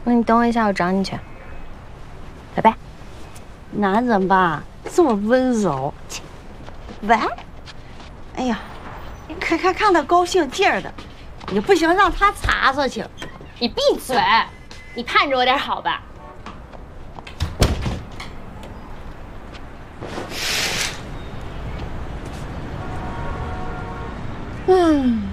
那你等我一下，我找你去。拜拜。 男人吧，这么温柔。喂，哎呀，你看他高兴劲儿的，你不行让他查查去。 你闭嘴！你看着我点好吧。 嗯。